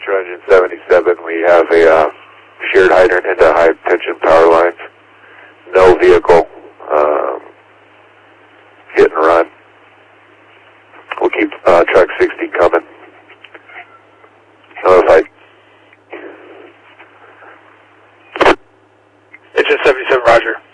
Central Engine 77, we have a shared hydrant into high tension power lines. No vehicle hit and run. We'll keep truck 60 coming. Notified. Engine 77, roger.